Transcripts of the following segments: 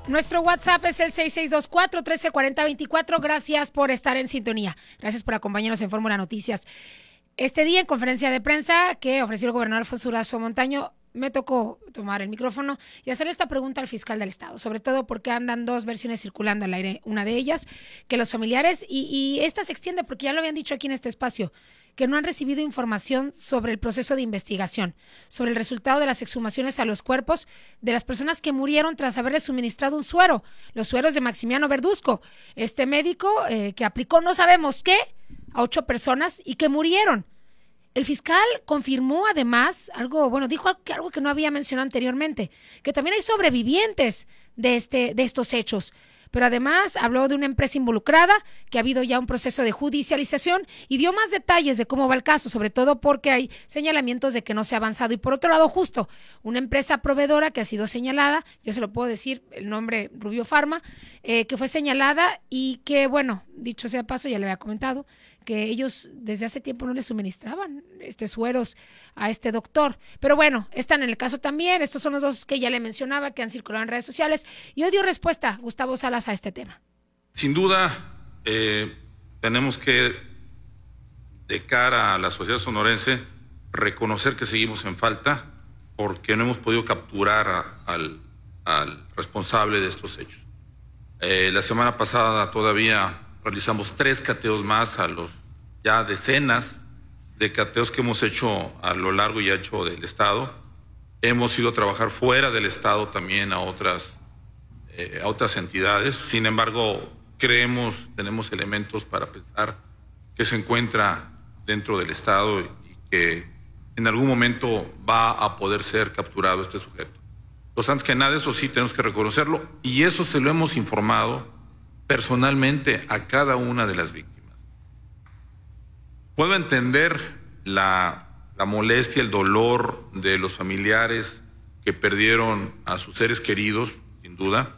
Nuestro WhatsApp es el 6624-134024. Gracias por estar en sintonía. Gracias por acompañarnos en Fórmula Noticias. Este día, en conferencia de prensa que ofreció el gobernador Alfonso Durazo Montaño, me tocó tomar el micrófono y hacerle esta pregunta al fiscal del Estado, sobre todo porque andan dos versiones circulando al aire. Una de ellas, que los familiares, y esta se extiende porque ya lo habían dicho aquí en este espacio, que no han recibido información sobre el proceso de investigación, sobre el resultado de las exhumaciones a los cuerpos de las personas que murieron tras haberles suministrado un suero, los sueros de Maximiano Verduzco, este médico que aplicó no sabemos qué a 8 personas y que murieron. El fiscal confirmó además dijo algo que no había mencionado anteriormente, que también hay sobrevivientes de estos hechos. Pero además habló de una empresa involucrada, que ha habido ya un proceso de judicialización y dio más detalles de cómo va el caso, sobre todo porque hay señalamientos de que no se ha avanzado. Y por otro lado, justo, una empresa proveedora que ha sido señalada, yo se lo puedo decir, el nombre Rubio Pharma, que fue señalada y que, bueno, dicho sea paso, ya le había comentado, que ellos desde hace tiempo no le suministraban sueros a este doctor. Pero bueno, están en el caso también. Estos son los dos que ya le mencionaba, que han circulado en redes sociales. Y hoy dio respuesta Gustavo Salas a este tema. Sin duda, tenemos que, de cara a la sociedad sonorense, reconocer que seguimos en falta porque no hemos podido capturar al responsable de estos hechos. La semana pasada todavía realizamos 3 cateos más a los ya decenas de cateos que hemos hecho a lo largo y ancho del Estado. Hemos ido a trabajar fuera del Estado también a otras entidades. Sin embargo, tenemos elementos para pensar que se encuentra dentro del Estado y que en algún momento va a poder ser capturado este sujeto. Pues antes que nada, eso sí tenemos que reconocerlo, y eso se lo hemos informado personalmente a cada una de las víctimas. Puedo entender la molestia, el dolor de los familiares que perdieron a sus seres queridos, sin duda.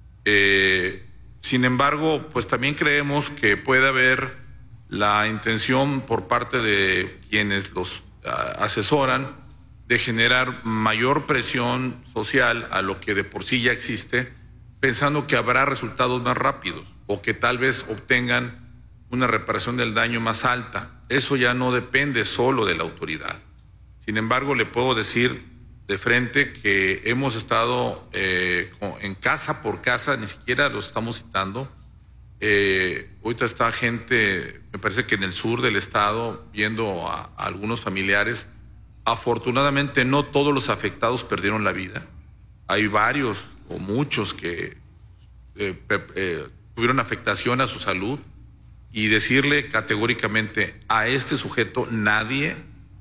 Sin embargo, pues también creemos que puede haber la intención por parte de quienes los asesoran de generar mayor presión social a lo que de por sí ya existe, pensando que habrá resultados más rápidos o que tal vez obtengan una reparación del daño más alta. Eso ya no depende solo de la autoridad. Sin embargo, le puedo decir de frente que hemos estado en casa por casa, ni siquiera los estamos citando. Ahorita está gente, me parece que en el sur del estado, viendo a algunos familiares. Afortunadamente no todos los afectados perdieron la vida. Hay varios o muchos que tuvieron afectación a su salud, y decirle categóricamente a este sujeto nadie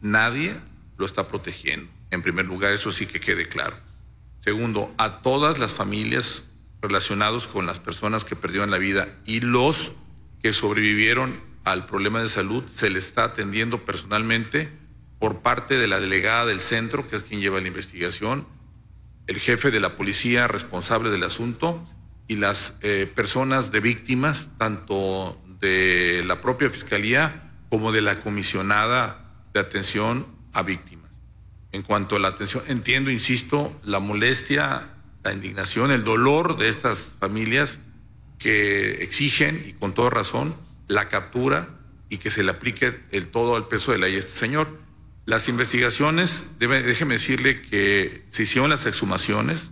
lo está protegiendo. En primer lugar, eso sí que quede claro. Segundo, a todas las familias relacionadas con las personas que perdieron la vida y los que sobrevivieron al problema de salud se les está atendiendo personalmente por parte de la delegada del centro, que es quien lleva la investigación, el jefe de la policía responsable del asunto y las personas de víctimas, tanto de la propia fiscalía como de la comisionada de atención a víctimas. En cuanto a la atención, entiendo, insisto, la molestia, la indignación, el dolor de estas familias que exigen, y con toda razón, la captura y que se le aplique todo el peso de la ley a este señor. Las investigaciones, déjeme decirle que se hicieron las exhumaciones,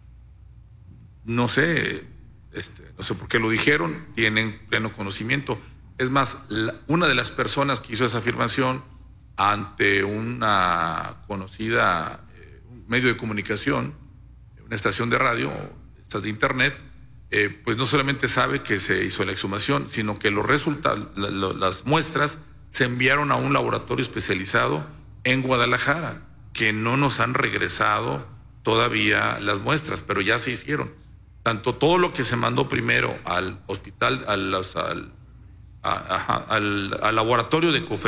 no sé por qué lo dijeron, tienen pleno conocimiento. Es más, una de las personas que hizo esa afirmación ante una conocida medio de comunicación, una estación de radio, estas de internet, pues no solamente sabe que se hizo la exhumación, sino que los resultados, las muestras se enviaron a un laboratorio especializado en Guadalajara, que no nos han regresado todavía las muestras, pero ya se hicieron. Tanto todo lo que se mandó primero al hospital, al laboratorio de COFEPRIS,